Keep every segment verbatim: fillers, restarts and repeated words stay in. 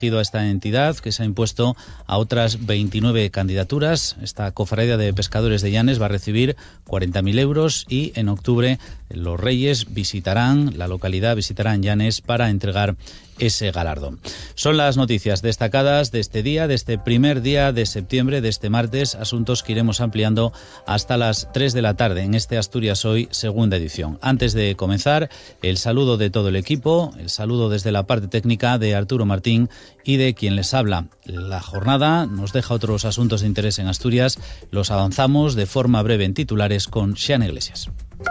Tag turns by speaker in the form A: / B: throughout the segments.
A: a esta entidad, que se ha impuesto a otras veintinueve candidaturas. Esta cofradía de pescadores de Llanes va a recibir cuarenta mil euros y en octubre los Reyes visitarán la localidad, visitarán Llanes para entregar ese galardón. Son las noticias destacadas de este día, de este primer día de septiembre, de este martes, asuntos que iremos ampliando hasta las tres de la tarde en este Asturias Hoy, segunda edición. Antes de comenzar, el saludo de todo el equipo, el saludo desde la parte técnica de Arturo Martín y de quien les habla. La jornada nos deja otros asuntos de interés en Asturias, los avanzamos de forma breve en titulares con Xiana Iglesias.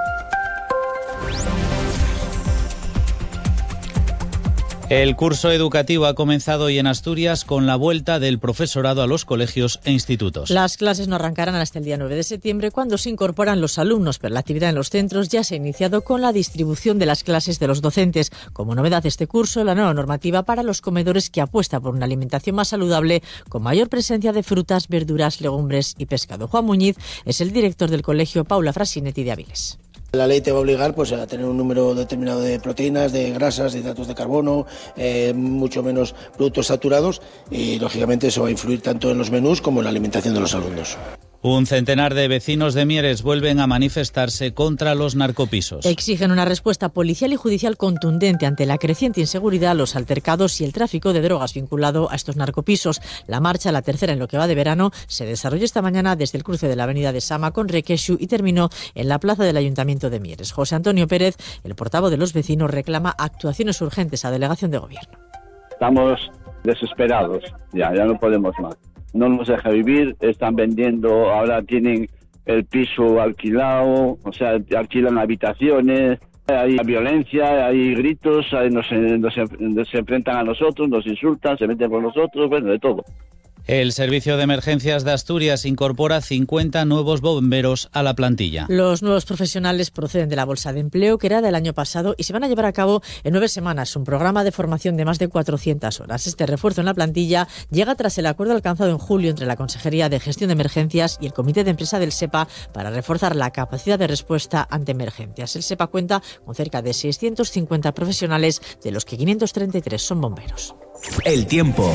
A: El curso educativo ha comenzado hoy en Asturias con la vuelta del profesorado a los colegios e institutos.
B: Las clases no arrancarán hasta el día nueve de septiembre, cuando se incorporan los alumnos, pero la actividad en los centros ya se ha iniciado con la distribución de las clases de los docentes. Como novedad de este curso, la nueva normativa para los comedores, que apuesta por una alimentación más saludable, con mayor presencia de frutas, verduras, legumbres y pescado. Juan Muñiz es el director del colegio Paula Frasinetti de Avilés.
C: La ley te va a obligar pues, a tener un número determinado de proteínas, de grasas, de hidratos de carbono, eh, mucho menos productos saturados y, lógicamente, eso va a influir tanto en los menús como en la alimentación de los alumnos.
A: Un centenar de vecinos de Mieres vuelven a manifestarse contra los narcopisos.
B: Exigen una respuesta policial y judicial contundente ante la creciente inseguridad, los altercados y el tráfico de drogas vinculado a estos narcopisos. La marcha, la tercera en lo que va de verano, se desarrolló esta mañana desde el cruce de la avenida de Sama con Requexu y terminó en la plaza del Ayuntamiento de Mieres. José Antonio Pérez, el portavoz de los vecinos, reclama actuaciones urgentes a delegación de gobierno.
D: Estamos desesperados, ya, ya no podemos más. No nos deja vivir, están vendiendo, ahora tienen el piso alquilado, o sea, alquilan habitaciones, hay violencia, hay gritos, hay, nos, nos, nos enfrentan a nosotros, nos insultan, se meten con nosotros, bueno, de todo.
A: El Servicio de Emergencias de Asturias incorpora cincuenta nuevos bomberos a la plantilla.
B: Los nuevos profesionales proceden de la Bolsa de Empleo, que era del año pasado, y se van a llevar a cabo en nueve semanas un programa de formación de más de cuatrocientas horas. Este refuerzo en la plantilla llega tras el acuerdo alcanzado en julio entre la Consejería de Gestión de Emergencias y el Comité de Empresa del SEPA para reforzar la capacidad de respuesta ante emergencias. El SEPA cuenta con cerca de seiscientos cincuenta profesionales, de los que quinientos treinta y tres son bomberos.
E: El tiempo.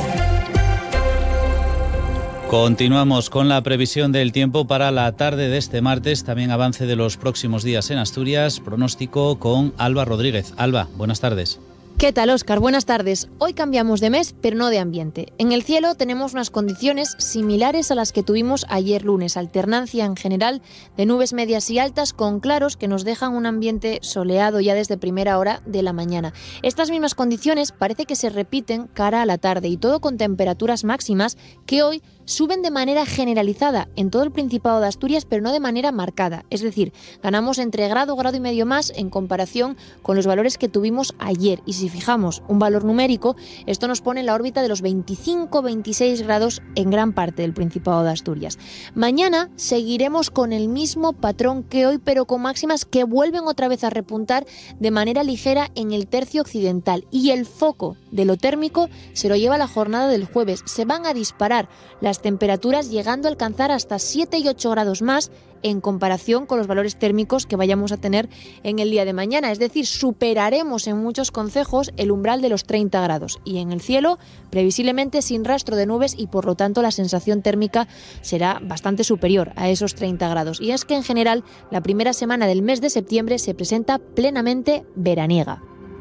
A: Continuamos con la previsión del tiempo para la tarde de este martes, también avance de los próximos días en Asturias, pronóstico con Alba Rodríguez. Alba, buenas tardes.
F: ¿Qué tal, Óscar? Buenas tardes. Hoy cambiamos de mes, pero no de ambiente. En el cielo tenemos unas condiciones similares a las que tuvimos ayer lunes. Alternancia en general de nubes medias y altas con claros que nos dejan un ambiente soleado ya desde primera hora de la mañana. Estas mismas condiciones parece que se repiten cara a la tarde, y todo con temperaturas máximas que hoy suben de manera generalizada en todo el Principado de Asturias, pero no de manera marcada. Es decir, ganamos entre grado, grado y medio más en comparación con los valores que tuvimos ayer. Y si fijamos un valor numérico, esto nos pone en la órbita de los veinticinco a veintiséis grados en gran parte del Principado de Asturias. Mañana seguiremos con el mismo patrón que hoy, pero con máximas que vuelven otra vez a repuntar de manera ligera en el tercio occidental. Y el foco de lo térmico se lo lleva la jornada del jueves. Se van a disparar las temperaturas, llegando a alcanzar hasta siete y ocho grados más en comparación con los valores térmicos que vayamos a tener en el día de mañana. Es decir, superaremos en muchos concejos el umbral de los treinta grados. Y en el cielo, previsiblemente sin rastro de nubes, y por lo tanto la sensación térmica será bastante superior a esos treinta grados. Y es que en general la primera semana del mes de septiembre se presenta plenamente veraniega.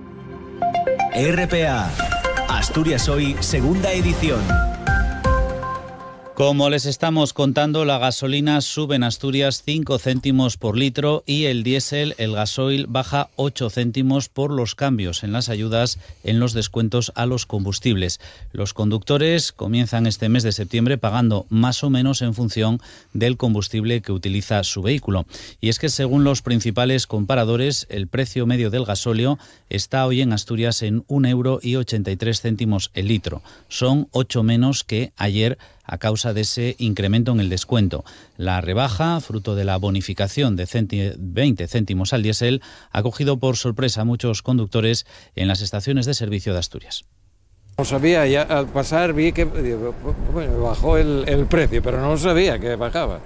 E: R P A, Asturias Hoy, segunda edición.
A: Como les estamos contando, la gasolina sube en Asturias cinco céntimos por litro y el diésel, el gasoil, baja ocho céntimos por los cambios en las ayudas en los descuentos a los combustibles. Los conductores comienzan este mes de septiembre pagando más o menos en función del combustible que utiliza su vehículo. Y es que según los principales comparadores, el precio medio del gasóleo está hoy en Asturias en un euro y ochenta y tres céntimos el litro. Son ocho menos que ayer, a causa de ese incremento en el descuento. La rebaja, fruto de la bonificación de veinte céntimos al diésel, ha cogido por sorpresa a muchos conductores en las estaciones de servicio de Asturias.
G: No sabía, ya al pasar vi que bueno, bajó el, el precio, pero no sabía que bajaba.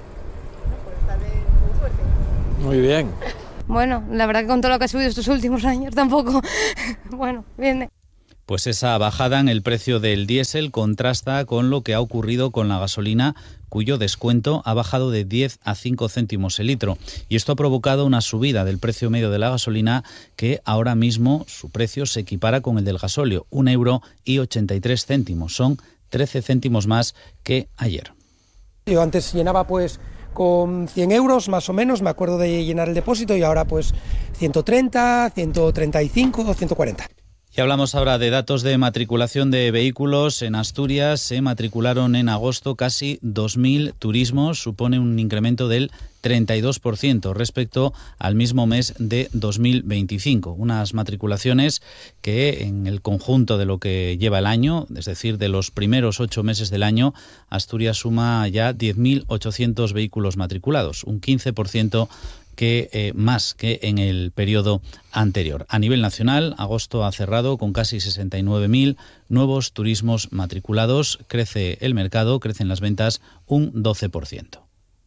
G: Muy bien.
H: Bueno, la verdad que con todo lo que ha subido estos últimos años tampoco, bueno, bien.
A: Pues esa bajada en el precio del diésel contrasta con lo que ha ocurrido con la gasolina, cuyo descuento ha bajado de diez a cinco céntimos el litro. Y esto ha provocado una subida del precio medio de la gasolina que ahora mismo su precio se equipara con el del gasóleo, un euro y ochenta y tres céntimos. Son trece céntimos más que ayer.
H: Yo antes llenaba pues con cien euros más o menos, me acuerdo de llenar el depósito, y ahora pues ciento treinta, ciento treinta y cinco, ciento cuarenta.
A: Y hablamos ahora de datos de matriculación de vehículos. En Asturias se matricularon en agosto casi dos mil turismos, supone un incremento del treinta y dos por ciento respecto al mismo mes de dos mil veinticinco. Unas matriculaciones que en el conjunto de lo que lleva el año, es decir, de los primeros ocho meses del año, Asturias suma ya diez mil ochocientos vehículos matriculados, un quince por ciento que eh, más que en el periodo anterior. A nivel nacional, agosto ha cerrado con casi sesenta y nueve mil nuevos turismos matriculados. Crece el mercado, crecen las ventas un doce por ciento.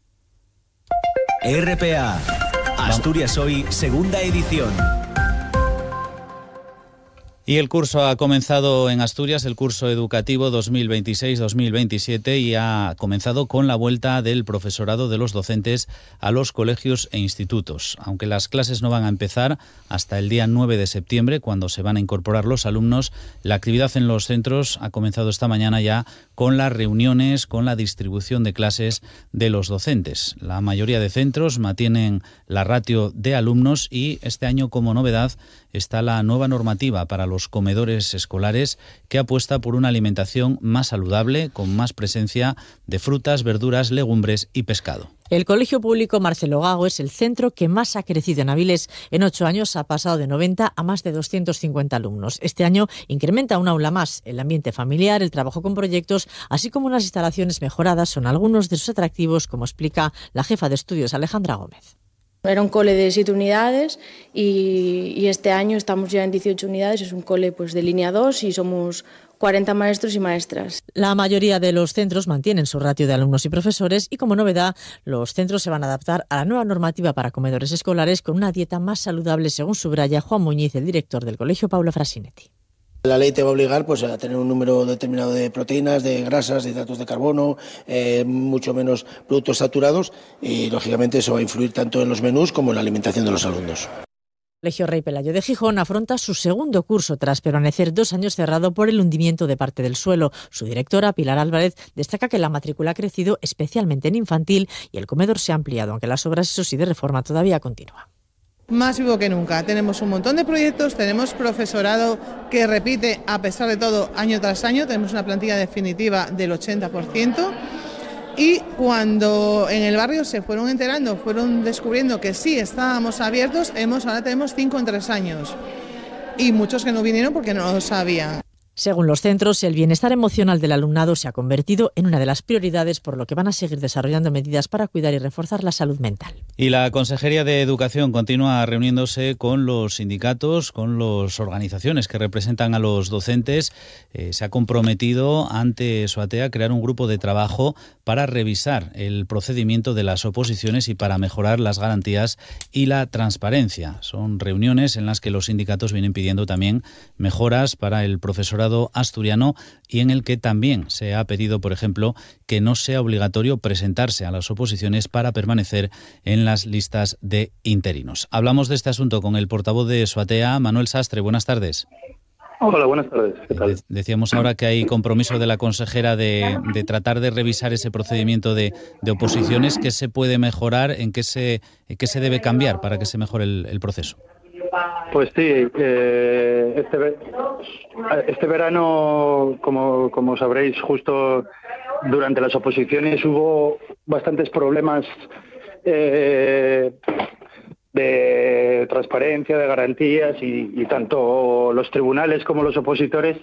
E: R P A, Asturias Hoy, segunda edición.
A: Y el curso ha comenzado en Asturias, el curso educativo dos mil veintiséis dos mil veintisiete, y ha comenzado con la vuelta del profesorado de los docentes a los colegios e institutos. Aunque las clases no van a empezar hasta el día nueve de septiembre, cuando se van a incorporar los alumnos, la actividad en los centros ha comenzado esta mañana ya con las reuniones, con la distribución de clases de los docentes. La mayoría de centros mantienen la ratio de alumnos y este año, como novedad, está la nueva normativa para los comedores escolares, que apuesta por una alimentación más saludable, con más presencia de frutas, verduras, legumbres y pescado.
B: El Colegio Público Marcelo Gago es el centro que más ha crecido en Avilés. En ocho años ha pasado de noventa a más de doscientos cincuenta alumnos. Este año incrementa un aula más. El ambiente familiar, el trabajo con proyectos, así como unas instalaciones mejoradas son algunos de sus atractivos, como explica la jefa de estudios, Alejandra Gómez.
I: Era un cole de siete unidades y, y este año estamos ya en dieciocho unidades. Es un cole pues de línea dos y somos cuarenta maestros y maestras.
B: La mayoría de los centros mantienen su ratio de alumnos y profesores y, como novedad, los centros se van a adaptar a la nueva normativa para comedores escolares con una dieta más saludable, según subraya Juan Muñiz, el director del colegio, Paula Frasinetti.
C: La ley te va a obligar pues, a tener un número determinado de proteínas, de grasas, de hidratos de carbono, eh, mucho menos productos saturados, y lógicamente eso va a influir tanto en los menús como en la alimentación de los alumnos.
B: El Colegio Rey Pelayo de Gijón afronta su segundo curso tras permanecer dos años cerrado por el hundimiento de parte del suelo. Su directora, Pilar Álvarez, destaca que la matrícula ha crecido especialmente en infantil y el comedor se ha ampliado, aunque las obras, eso sí, de reforma todavía continúan.
J: Más vivo que nunca. Tenemos un montón de proyectos, tenemos profesorado que repite a pesar de todo año tras año, tenemos una plantilla definitiva del ochenta por ciento. Y cuando en el barrio se fueron enterando, fueron descubriendo que sí estábamos abiertos, hemos, ahora tenemos cinco en tres años. Y muchos que no vinieron porque no lo sabían.
B: Según los centros, el bienestar emocional del alumnado se ha convertido en una de las prioridades, por lo que van a seguir desarrollando medidas para cuidar y reforzar la salud mental.
A: Y la Consejería de Educación continúa reuniéndose con los sindicatos, con las organizaciones que representan a los docentes. Eh, se ha comprometido ante SOATEA a crear un grupo de trabajo para revisar el procedimiento de las oposiciones y para mejorar las garantías y la transparencia. Son reuniones en las que los sindicatos vienen pidiendo también mejoras para el profesorado asturiano y en el que también se ha pedido, por ejemplo, que no sea obligatorio presentarse a las oposiciones para permanecer en las listas de interinos. Hablamos de este asunto con el portavoz de SOATEA, Manuel Sastre. Buenas tardes.
K: Hola, buenas tardes. ¿Qué tal?
A: De- decíamos ahora que hay compromiso de la consejera de, de tratar de revisar ese procedimiento de, de oposiciones. ¿Qué se puede mejorar? ¿En qué se, en qué se debe cambiar para que se mejore el, el proceso?
K: Pues sí, eh, este, ve- este verano, como, como sabréis, justo durante las oposiciones hubo bastantes problemas eh, de transparencia, de garantías, y, y tanto los tribunales como los opositores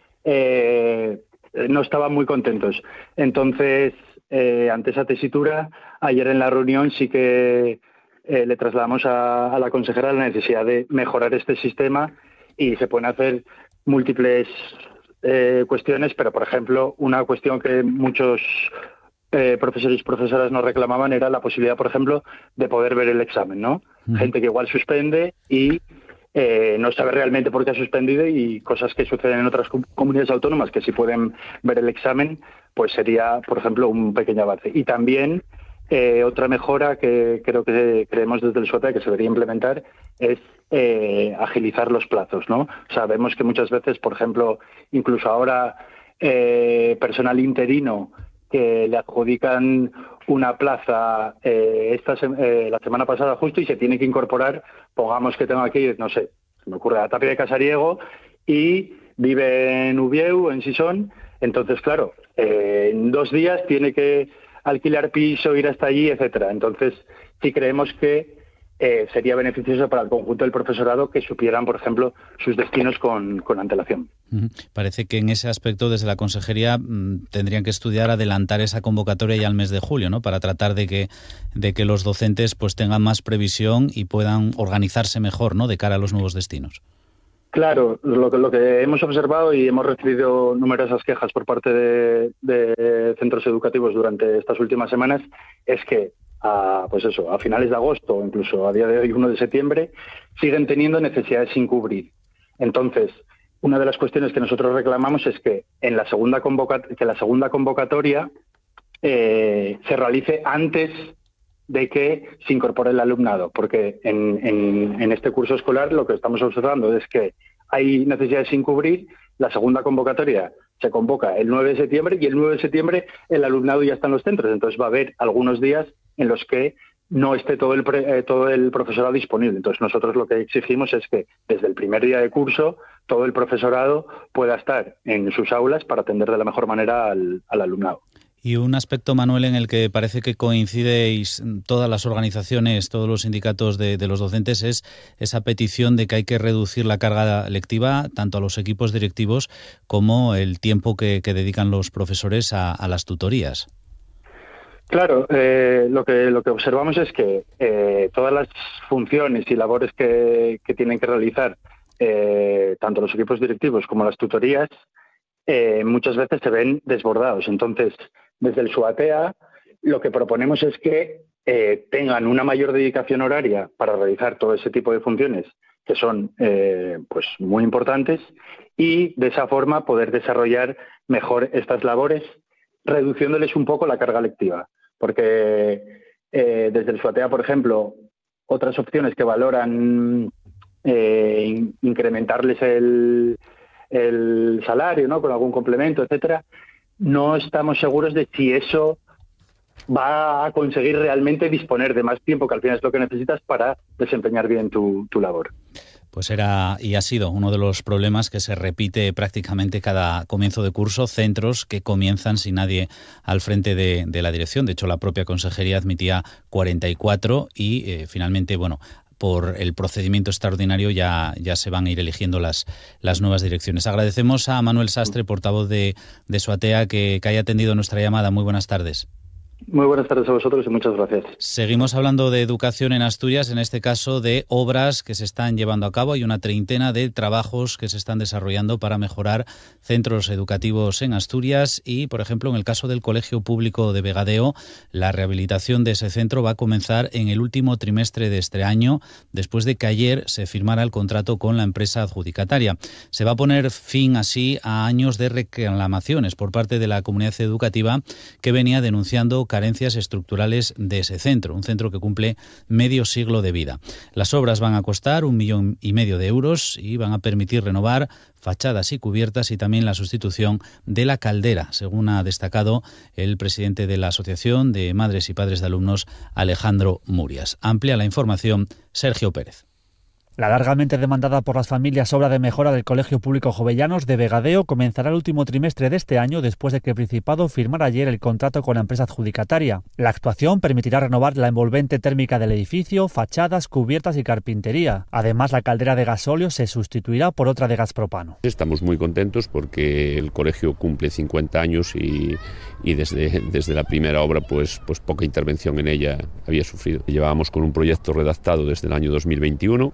K: eh, no estaban muy contentos. Entonces, eh, ante esa tesitura, ayer en la reunión sí que Eh, le trasladamos a, a la consejera la necesidad de mejorar este sistema, y se pueden hacer múltiples eh, cuestiones, pero por ejemplo una cuestión que muchos eh, profesores y profesoras nos reclamaban era la posibilidad, por ejemplo, de poder ver el examen, ¿no? Uh-huh. Gente que igual suspende y eh, no sabe realmente por qué ha suspendido, y cosas que suceden en otras comunidades autónomas que sí pueden ver el examen, pues sería, por ejemplo, un pequeño avance. Y también eh, otra mejora que creo que creemos desde el SUATEA que se debería implementar es eh, agilizar los plazos, ¿no? Sabemos que muchas veces, por ejemplo, incluso ahora eh, personal interino que le adjudican una plaza eh, esta se eh, la semana pasada justo y se tiene que incorporar, pongamos que tengo que ir, no sé, se me ocurre a Tapia de Casariego y vive en Ubieu, en Sison, entonces claro, eh, en dos días tiene que alquilar piso, ir hasta allí, etcétera. Entonces sí creemos que eh, sería beneficioso para el conjunto del profesorado que supieran, por ejemplo, sus destinos con, con antelación.
A: Uh-huh. Parece que en ese aspecto desde la consejería mmm, tendrían que estudiar adelantar esa convocatoria ya al mes de julio, ¿no? Para tratar de que de que los docentes pues tengan más previsión y puedan organizarse mejor, ¿no? De cara a los nuevos destinos.
K: Claro, lo que, lo que hemos observado y hemos recibido numerosas quejas por parte de, de centros educativos durante estas últimas semanas es que a, pues eso, a finales de agosto o incluso a día de hoy, uno de septiembre, siguen teniendo necesidades sin cubrir. Entonces, una de las cuestiones que nosotros reclamamos es que en la segunda convoca- que la segunda convocatoria eh, se realice antes de que se incorpore el alumnado, porque en, en, en este curso escolar lo que estamos observando es que hay necesidades sin cubrir, la segunda convocatoria se convoca el nueve de septiembre y el nueve de septiembre el alumnado ya está en los centros, entonces va a haber algunos días en los que no esté todo el, pre, eh, todo el profesorado disponible. Entonces nosotros lo que exigimos es que desde el primer día de curso todo el profesorado pueda estar en sus aulas para atender de la mejor manera al, al alumnado.
A: Y un aspecto, Manuel, en el que parece que coincidéis todas las organizaciones, todos los sindicatos de, de los docentes, es esa petición de que hay que reducir la carga lectiva tanto a los equipos directivos como el tiempo que, que dedican los profesores a, a las tutorías.
K: Claro, eh, lo que lo que observamos es que eh, todas las funciones y labores que, que tienen que realizar eh, tanto los equipos directivos como las tutorías eh, muchas veces se ven desbordados. Entonces, desde el SUATEA lo que proponemos es que eh, tengan una mayor dedicación horaria para realizar todo ese tipo de funciones que son eh, pues muy importantes y de esa forma poder desarrollar mejor estas labores, reduciéndoles un poco la carga lectiva. Porque eh, desde el SUATEA, por ejemplo, otras opciones que valoran eh, in- incrementarles el, el salario, ¿no? Con algún complemento, etcétera, no estamos seguros de si eso va a conseguir realmente disponer de más tiempo, que al final es lo que necesitas para desempeñar bien tu, tu labor.
A: Pues era y ha sido uno de los problemas que se repite prácticamente cada comienzo de curso, centros que comienzan sin nadie al frente de, de la dirección. De hecho, la propia consejería admitía cuarenta y cuatro y eh, finalmente, bueno, por el procedimiento extraordinario ya, ya se van a ir eligiendo las, las nuevas direcciones. Agradecemos a Manuel Sastre, portavoz de, de SUATEA, que, que haya atendido nuestra llamada. Muy buenas tardes.
K: Muy buenas tardes a vosotros y muchas gracias.
A: Seguimos hablando de educación en Asturias, en este caso de obras que se están llevando a cabo. Hay una treintena de trabajos que se están desarrollando para mejorar centros educativos en Asturias y, por ejemplo, en el caso del Colegio Público de Vegadeo, la rehabilitación de ese centro va a comenzar en el último trimestre de este año, después de que ayer se firmara el contrato con la empresa adjudicataria. Se va a poner fin así a años de reclamaciones por parte de la comunidad educativa que venía denunciando carencias estructurales de ese centro, un centro que cumple medio siglo de vida. Las obras van a costar un millón y medio de euros y van a permitir renovar fachadas y cubiertas y también la sustitución de la caldera, según ha destacado el presidente de la Asociación de Madres y Padres de Alumnos, Alejandro Murias. Amplia la información Sergio Pérez.
L: La largamente demandada por las familias obra de mejora del Colegio Público Jovellanos de Vegadeo comenzará el último trimestre de este año después de que el Principado firmara ayer el contrato con la empresa adjudicataria. La actuación permitirá renovar la envolvente térmica del edificio, fachadas, cubiertas y carpintería. Además, la caldera de gasóleo se sustituirá por otra de gas propano.
M: Estamos muy contentos porque el colegio cumple cincuenta años y, y desde, desde la primera obra pues, pues poca intervención en ella había sufrido. Llevábamos con un proyecto redactado desde el año dos mil veintiuno.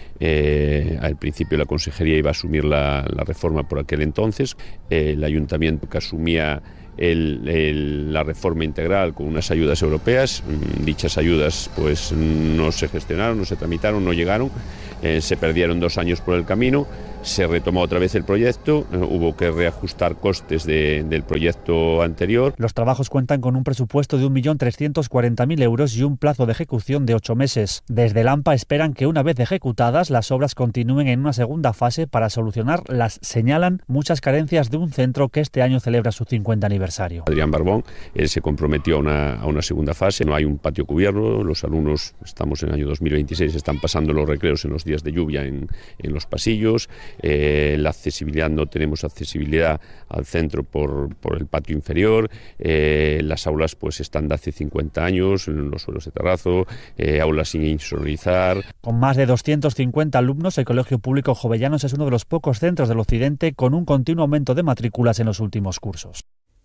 M: Eh, al principio la consejería iba a asumir la, la reforma por aquel entonces, eh, el ayuntamiento que asumía el, el, la reforma integral con unas ayudas europeas. Dichas ayudas pues no se gestionaron, no se tramitaron, no llegaron, Eh, se perdieron dos años por el camino, se retomó otra vez el proyecto, eh, hubo que reajustar costes de, del proyecto anterior.
L: Los trabajos cuentan con un presupuesto de un millón trescientos cuarenta mil euros y un plazo de ejecución de ocho meses. Desde el AMPA esperan que una vez ejecutadas las obras continúen en una segunda fase para solucionar las, señalan, muchas carencias de un centro que este año celebra su cincuenta aniversario.
M: Adrián Barbón, él se comprometió a una, a una segunda fase, no hay un patio cubierto, los alumnos, estamos en el año dos mil veintiséis, están pasando los recreos en los días de lluvia en, en los pasillos. Eh, la accesibilidad, no tenemos accesibilidad al centro por, por el patio inferior, eh, las aulas pues están de hace cincuenta años, en los suelos de terrazo, eh, aulas sin insonorizar.
L: Con más de doscientos cincuenta alumnos, el Colegio Público Jovellanos es uno de los pocos centros del occidente con un continuo aumento de matrículas en los últimos cursos.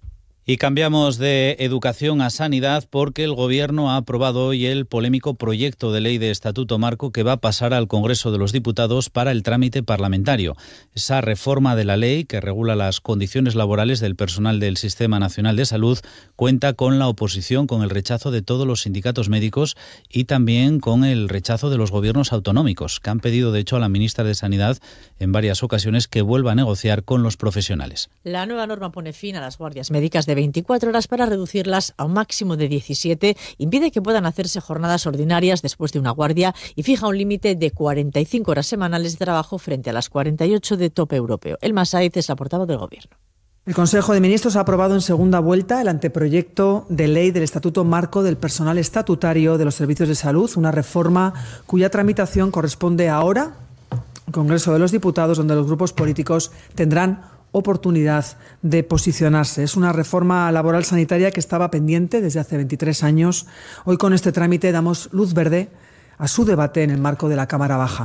A: Y cambiamos de educación a sanidad porque el Gobierno ha aprobado hoy el polémico proyecto de ley de Estatuto Marco que va a pasar al Congreso de los Diputados para el trámite parlamentario. Esa reforma de la ley que regula las condiciones laborales del personal del Sistema Nacional de Salud cuenta con la oposición, con el rechazo de todos los sindicatos médicos y también con el rechazo de los gobiernos autonómicos, que han pedido de hecho a la ministra de Sanidad en varias ocasiones que vuelva a negociar con los profesionales.
B: La nueva norma pone fin a las guardias médicas de veinticuatro horas para reducirlas a un máximo de diecisiete, impide que puedan hacerse jornadas ordinarias después de una guardia y fija un límite de cuarenta y cinco horas semanales de trabajo frente a las cuarenta y ocho de tope europeo. Elma Sáez es la portavoz del Gobierno.
N: El Consejo de Ministros ha aprobado en segunda vuelta el anteproyecto de ley del Estatuto Marco del Personal Estatutario de los Servicios de Salud, una reforma cuya tramitación corresponde ahora al Congreso de los Diputados, donde los grupos políticos tendrán oportunidad de posicionarse. Es una reforma laboral sanitaria que estaba pendiente desde hace veintitrés años. Hoy con este trámite damos luz verde a su debate en el marco de la Cámara Baja.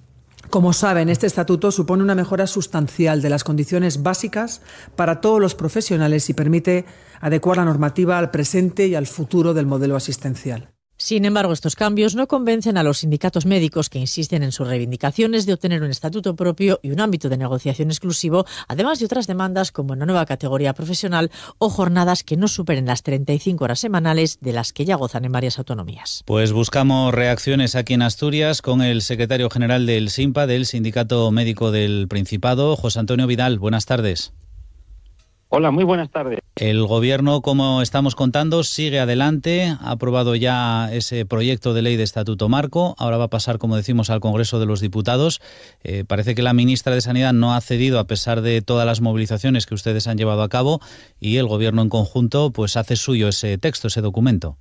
N: Como saben, este estatuto supone una mejora sustancial de las condiciones básicas para todos los profesionales y permite adecuar la normativa al presente y al futuro del modelo asistencial.
B: Sin embargo, estos cambios no convencen a los sindicatos médicos que insisten en sus reivindicaciones de obtener un estatuto propio y un ámbito de negociación exclusivo, además de otras demandas como una nueva categoría profesional o jornadas que no superen las treinta y cinco horas semanales de las que ya gozan en varias autonomías.
A: Pues buscamos reacciones aquí en Asturias con el secretario general del SINPA, del Sindicato Médico del Principado, José Antonio Vidal. Buenas tardes.
O: Hola, muy buenas tardes.
A: El Gobierno, como estamos contando, sigue adelante. Ha aprobado ya ese proyecto de ley de Estatuto Marco. Ahora va a pasar, como decimos, al Congreso de los Diputados. Eh, parece que la ministra de Sanidad no ha cedido a pesar de todas las movilizaciones que ustedes han llevado a cabo y el Gobierno en conjunto pues hace suyo ese texto, ese documento.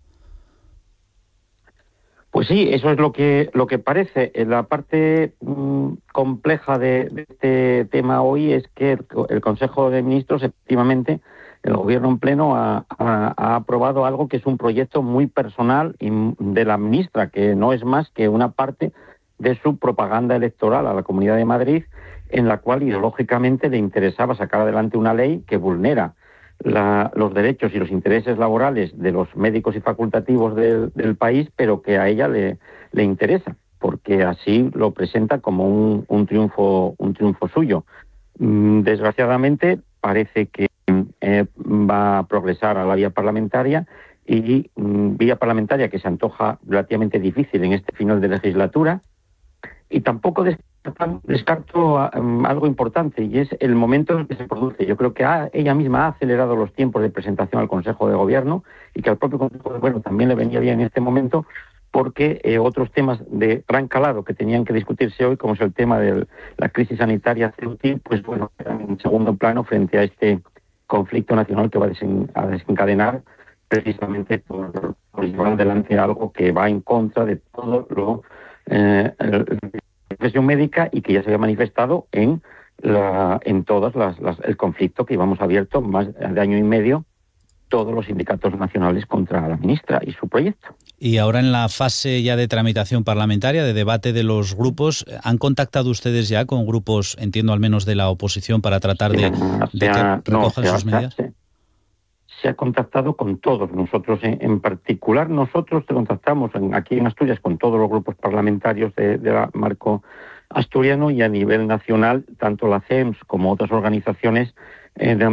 O: Pues sí, eso es lo que lo que parece. La parte mmm, compleja de, de este tema hoy es que el, el Consejo de Ministros, efectivamente, el Gobierno en pleno ha, ha, ha aprobado algo que es un proyecto muy personal de la ministra, que no es más que una parte de su propaganda electoral a la Comunidad de Madrid, en la cual ideológicamente le interesaba sacar adelante una ley que vulnera La, los derechos y los intereses laborales de los médicos y facultativos del, del país, pero que a ella le, le interesa, porque así lo presenta como un, un triunfo un triunfo suyo. Desgraciadamente parece que eh, va a progresar a la vía parlamentaria y mm, vía parlamentaria que se antoja relativamente difícil en este final de legislatura, y tampoco descarto, descarto um, algo importante, y es el momento en el que se produce. Yo creo que ha, ella misma ha acelerado los tiempos de presentación al Consejo de Gobierno y que al propio Consejo de Gobierno también le venía bien en este momento, porque eh, otros temas de gran calado que tenían que discutirse hoy, como es el tema de la crisis sanitaria C U T I, pues bueno, quedan en segundo plano frente a este conflicto nacional que va a, desen, a desencadenar precisamente por, por llevar adelante algo que va en contra de todo lo eh, la profesión médica y que ya se había manifestado en la, en todas las, las el conflicto que íbamos abierto más de año y medio todos los sindicatos nacionales contra la ministra y su proyecto.
A: Y ahora en la fase ya de tramitación parlamentaria, de debate de los grupos, ¿han contactado ustedes ya con grupos, entiendo al menos de la oposición, para tratar de, de
O: ha,
A: que recojan
O: no,
A: sus
O: ha,
A: medidas?
O: Se, se ha contactado con todos. Nosotros, en, en particular, nosotros te contactamos en, aquí en Asturias con todos los grupos parlamentarios de, de la marco asturiano, y a nivel nacional, tanto la C E M S como otras organizaciones eh, de ámbito nacional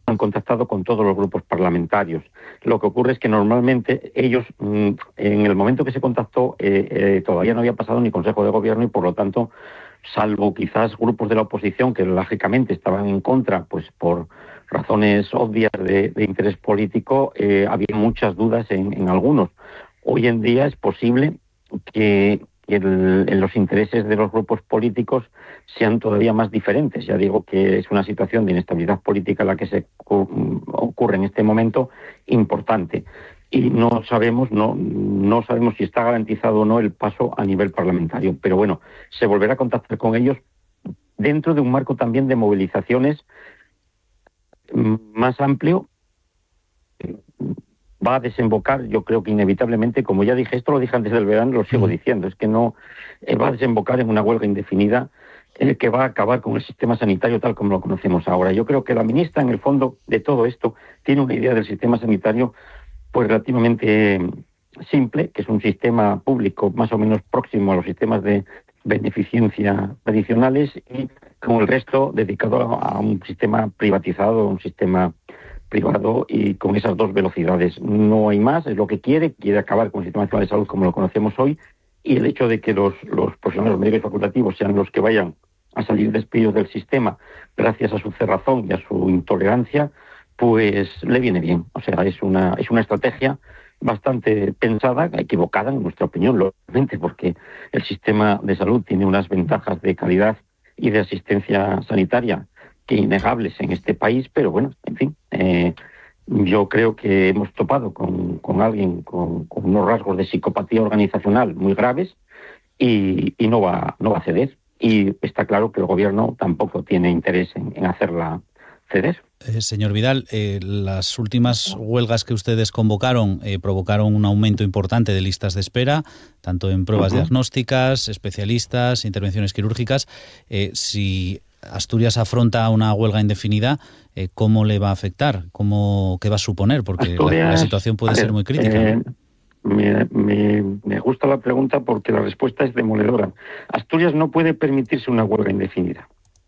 O: han contactado con todos los grupos parlamentarios. Lo que ocurre es que normalmente ellos, en el momento que se contactó, eh, eh, todavía no había pasado ni Consejo de Gobierno y, por lo tanto, salvo quizás grupos de la oposición que lógicamente estaban en contra, pues por razones obvias de, de interés político, eh, había muchas dudas en, en algunos. Hoy en día es posible que el, en los intereses de los grupos políticos sean todavía más diferentes. Ya digo que es una situación de inestabilidad política la que se ocurre en este momento importante. Y no sabemos, no, no sabemos si está garantizado o no el paso a nivel parlamentario. Pero bueno, se volverá a contactar con ellos dentro de un marco también de movilizaciones más amplio. Va a desembocar, yo creo que inevitablemente, como ya dije, esto lo dije antes del verano, lo sigo diciendo, es que no eh, va a desembocar en una huelga indefinida eh, que va a acabar con el sistema sanitario tal como lo conocemos ahora. Yo creo que la ministra, en el fondo de todo esto, tiene una idea del sistema sanitario pues relativamente eh, simple, que es un sistema público más o menos próximo a los sistemas de beneficencia tradicionales y con el resto dedicado a, a un sistema privatizado, un sistema privado y con esas dos velocidades. No hay más, es lo que quiere, quiere acabar con el Sistema Nacional de Salud como lo conocemos hoy, y el hecho de que los, los profesionales médicos y facultativos sean los que vayan a salir despedidos del sistema gracias a su cerrazón y a su intolerancia, pues le viene bien. O sea, es una, es una estrategia bastante pensada, equivocada en nuestra opinión, lógicamente, porque el sistema de salud tiene unas ventajas de calidad y de asistencia sanitaria que innegables en este país, pero bueno, en fin, eh, yo creo que hemos topado con, con alguien con, con unos rasgos de psicopatía organizacional muy graves y, y no va, no va a ceder. Y está claro que el Gobierno tampoco tiene interés en, en hacerla ceder.
A: Eh, señor Vidal, eh, las últimas huelgas que ustedes convocaron eh, provocaron un aumento importante de listas de espera, tanto en pruebas uh-huh. diagnósticas, especialistas, intervenciones quirúrgicas. Eh, si Asturias afronta una huelga indefinida, eh, ¿cómo le va a afectar? ¿Cómo, ¿Qué va a suponer? Porque Asturias, la, la situación puede ver, ser muy crítica.
O: Eh, ¿no? me, me, me gusta la pregunta porque la respuesta es demoledora. Asturias no puede permitirse una huelga indefinida.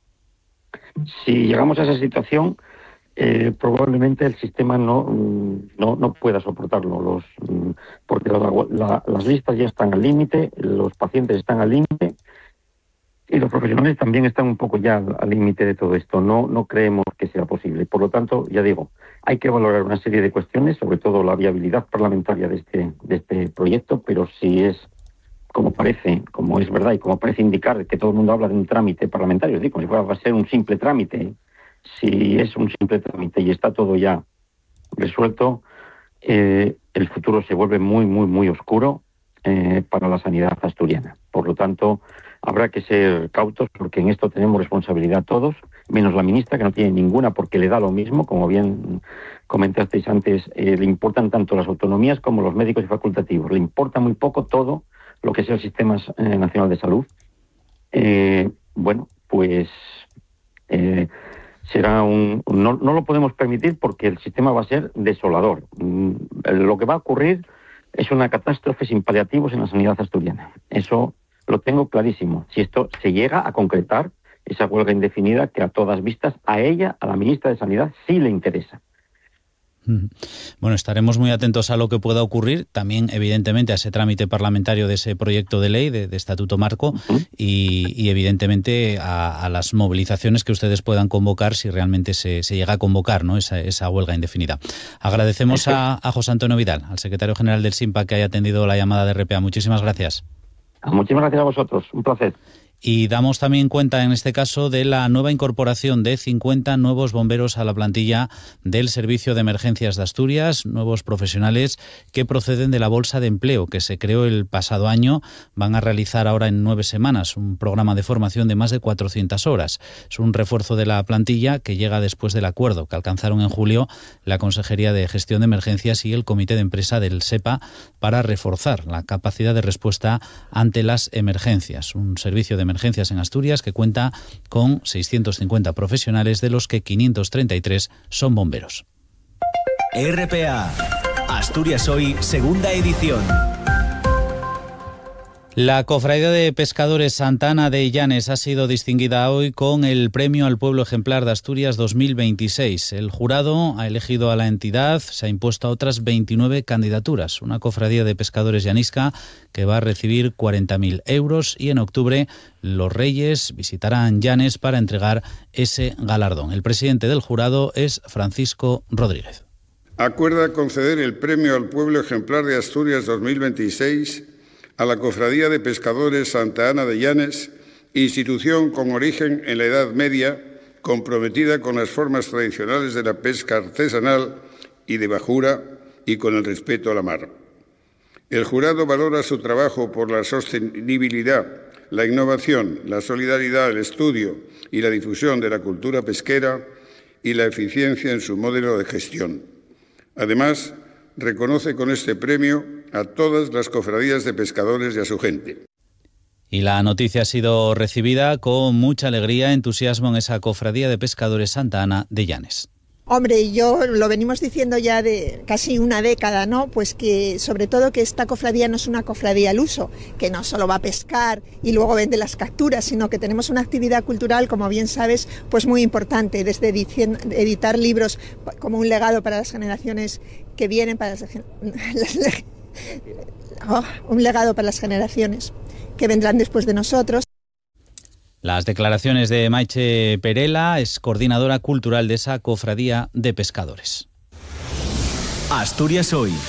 O: Si llegamos a esa situación, eh, probablemente el sistema no, no, no pueda soportarlo, los, porque la, la, las listas ya están al límite, los pacientes están al límite, y los profesionales también están un poco ya al límite de todo esto. No, no creemos que sea posible. Por lo tanto, ya digo, hay que valorar una serie de cuestiones, sobre todo la viabilidad parlamentaria de este, de este proyecto, pero si es, como parece, como es verdad y como parece indicar que todo el mundo habla de un trámite parlamentario, digo, si fuera va a ser un simple trámite, si es un simple trámite y está todo ya resuelto, eh, el futuro se vuelve muy, muy, muy oscuro eh, para la sanidad asturiana. Por lo tanto, habrá que ser cautos porque en esto tenemos responsabilidad todos, menos la ministra, que no tiene ninguna porque le da lo mismo. Como bien comentasteis antes, eh, le importan tanto las autonomías como los médicos y facultativos. Le importa muy poco todo lo que sea el Sistema eh, Nacional de Salud. Eh, bueno, pues eh, será un... No, no lo podemos permitir porque el sistema va a ser desolador. Mm, lo que va a ocurrir es una catástrofe sin paliativos en la sanidad asturiana. Eso lo tengo clarísimo. Si esto se llega a concretar, esa huelga indefinida que a todas vistas a ella, a la ministra de Sanidad, sí le interesa.
A: Bueno, estaremos muy atentos a lo que pueda ocurrir, también evidentemente a ese trámite parlamentario de ese proyecto de ley de, de Estatuto Marco uh-huh. y, y evidentemente a, a las movilizaciones que ustedes puedan convocar si realmente se, se llega a convocar, ¿no? esa, esa huelga indefinida. Agradecemos a, a José Antonio Vidal, al secretario general del SINPA, que haya atendido la llamada de R P A. Muchísimas gracias.
O: Muchísimas gracias a vosotros, un placer.
A: Y damos también cuenta en este caso de la nueva incorporación de cincuenta nuevos bomberos a la plantilla del Servicio de Emergencias de Asturias, nuevos profesionales que proceden de la Bolsa de Empleo que se creó el pasado año. Van a realizar ahora en nueve semanas un programa de formación de más de cuatrocientas horas. Es un refuerzo de la plantilla que llega después del acuerdo que alcanzaron en julio la Consejería de Gestión de Emergencias y el Comité de Empresa del SEPA para reforzar la capacidad de respuesta ante las emergencias. Un servicio de emergencias en Asturias que cuenta con seiscientos cincuenta profesionales, de los que quinientos treinta y tres son bomberos.
E: R P A, Asturias Hoy, segunda edición.
A: La Cofradía de Pescadores Santa Ana de Llanes ha sido distinguida hoy con el Premio al Pueblo Ejemplar de Asturias dos mil veintiséis. El jurado ha elegido a la entidad, se ha impuesto a otras veintinueve candidaturas. Una cofradía de pescadores llanisca que va a recibir cuarenta mil euros y en octubre los Reyes visitarán Llanes para entregar ese galardón. El presidente del jurado es Francisco Rodríguez.
P: Acuerda conceder el Premio al Pueblo Ejemplar de Asturias dos mil veintiséis a la Cofradía de Pescadores Santa Ana de Llanes, institución con origen en la Edad Media, comprometida con las formas tradicionales de la pesca artesanal y de bajura y con el respeto a la mar. El jurado valora su trabajo por la sostenibilidad, la innovación, la solidaridad, el estudio y la difusión de la cultura pesquera y la eficiencia en su modelo de gestión. Además, reconoce con este premio a todas las cofradías de pescadores y a su gente.
A: Y la noticia ha sido recibida con mucha alegría, entusiasmo en esa cofradía de pescadores Santa Ana de Llanes.
Q: Hombre, yo lo venimos diciendo ya de casi una década, ¿no? Pues que sobre todo que esta cofradía no es una cofradía al uso, que no solo va a pescar y luego vende las capturas, sino que tenemos una actividad cultural, como bien sabes, pues muy importante, desde editar libros como un legado para las generaciones que vienen, para las, las oh, un legado para las generaciones que vendrán después de nosotros.
A: Las declaraciones de Maiche Perela, es coordinadora cultural de esa cofradía de pescadores.
E: Asturias hoy.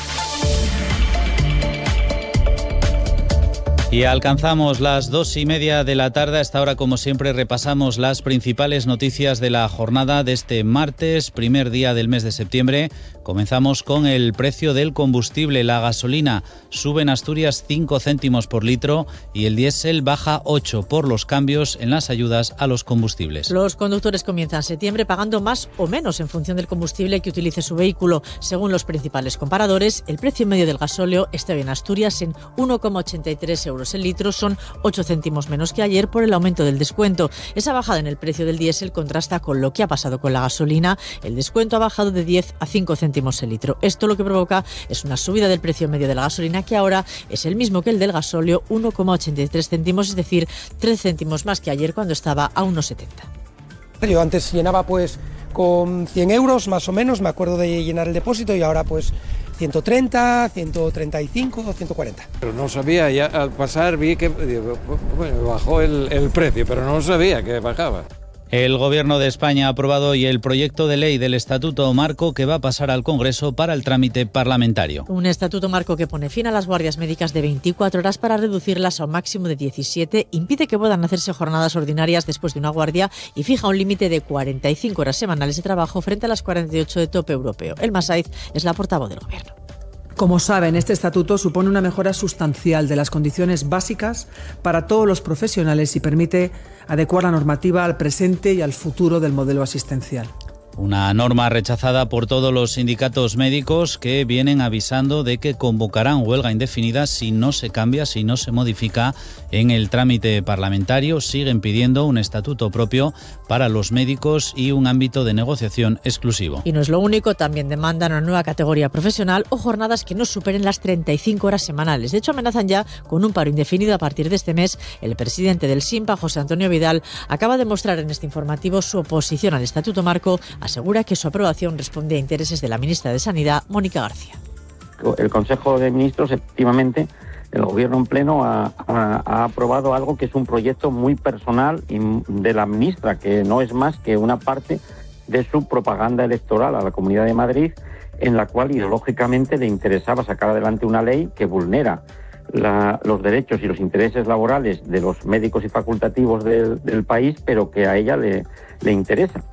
A: Y alcanzamos las dos y media de la tarde. Hasta ahora, como siempre, repasamos las principales noticias de la jornada de este martes, primer día del mes de septiembre. Comenzamos con el precio del combustible. La gasolina sube en Asturias cinco céntimos por litro y el diésel baja ocho por los cambios en las ayudas a los combustibles.
B: Los conductores comienzan septiembre pagando más o menos en función del combustible que utilice su vehículo. Según los principales comparadores, el precio medio del gasóleo está en Asturias en uno coma ochenta y tres euros el litro, son ocho céntimos menos que ayer por el aumento del descuento. Esa bajada en el precio del diésel contrasta con lo que ha pasado con la gasolina. El descuento ha bajado de diez a cinco céntimos el litro. Esto lo que provoca es una subida del precio medio de la gasolina que ahora es el mismo que el del gasóleo, uno coma ochenta y tres céntimos, es decir, tres céntimos más que ayer cuando estaba a uno setenta.
H: Yo antes llenaba pues con cien euros más o menos, me acuerdo de llenar el depósito y ahora pues ciento treinta, ciento treinta y cinco o ciento cuarenta.
G: Pero no sabía, ya al pasar vi que bueno, bajó el, el precio, pero no sabía que bajaba.
A: El Gobierno de España ha aprobado hoy el proyecto de ley del Estatuto Marco que va a pasar al Congreso para el trámite parlamentario.
B: Un Estatuto Marco que pone fin a las guardias médicas de veinticuatro horas para reducirlas a un máximo de diecisiete, impide que puedan hacerse jornadas ordinarias después de una guardia y fija un límite de cuarenta y cinco horas semanales de trabajo frente a las cuarenta y ocho de tope europeo. Elma Saiz es la portavoz del Gobierno.
N: Como saben, este estatuto supone una mejora sustancial de las condiciones básicas para todos los profesionales y permite adecuar la normativa al presente y al futuro del modelo asistencial.
A: Una norma rechazada por todos los sindicatos médicos que vienen avisando de que convocarán huelga indefinida si no se cambia, si no se modifica en el trámite parlamentario. Siguen pidiendo un estatuto propio para los médicos y un ámbito de negociación exclusivo.
B: Y no es lo único, también demandan una nueva categoría profesional o jornadas que no superen las treinta y cinco horas semanales. De hecho, amenazan ya con un paro indefinido a partir de este mes. El presidente del SINPA, José Antonio Vidal, acaba de mostrar en este informativo su oposición al Estatuto Marco. Asegura que su aprobación responde a intereses de la ministra de Sanidad, Mónica García.
O: El Consejo de Ministros, efectivamente, el Gobierno en pleno ha, ha, ha aprobado algo que es un proyecto muy personal de la ministra, que no es más que una parte de su propaganda electoral a la Comunidad de Madrid, en la cual ideológicamente le interesaba sacar adelante una ley que vulnera la, los derechos y los intereses laborales de los médicos y facultativos del, del país, pero que a ella le, le interesa.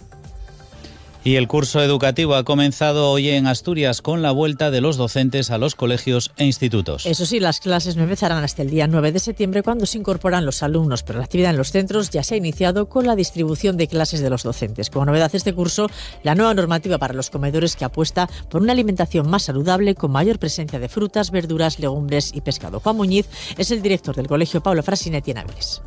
A: Y el curso educativo ha comenzado hoy en Asturias con la vuelta de los docentes a los colegios e institutos.
B: Eso sí, las clases no empezarán hasta el día nueve de septiembre cuando se incorporan los alumnos, pero la actividad en los centros ya se ha iniciado con la distribución de clases de los docentes. Como novedad este curso, la nueva normativa para los comedores que apuesta por una alimentación más saludable con mayor presencia de frutas, verduras, legumbres y pescado. Juan Muñiz es el director del Colegio Pablo Frasinetti en Áviles.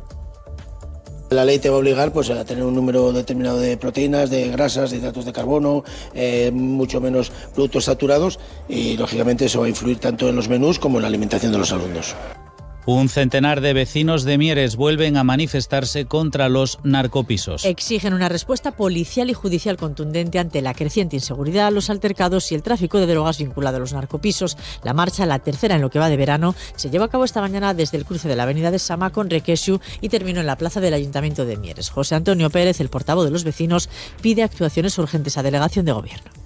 C: La ley te va a obligar pues, a tener un número determinado de proteínas, de grasas, de hidratos de carbono, eh, mucho menos productos saturados y, lógicamente, eso va a influir tanto en los menús como en la alimentación de los alumnos.
A: Un centenar de vecinos de Mieres vuelven a manifestarse contra los narcopisos.
B: Exigen una respuesta policial y judicial contundente ante la creciente inseguridad, los altercados y el tráfico de drogas vinculado a los narcopisos. La marcha, la tercera en lo que va de verano, se llevó a cabo esta mañana desde el cruce de la avenida de Sama con Requeshu y terminó en la plaza del Ayuntamiento de Mieres. José Antonio Pérez, el portavoz de los vecinos, pide actuaciones urgentes a delegación de gobierno.